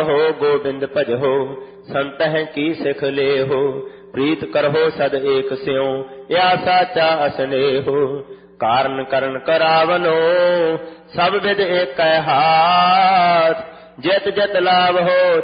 गावहो गोबिंद भजहो, संतह की सिख लेहो। प्रीत करहो सद एक स्यों, या साचा असनेहो। कारण करण करावनो, सब विद एक हाथ, जित जित लाभ हो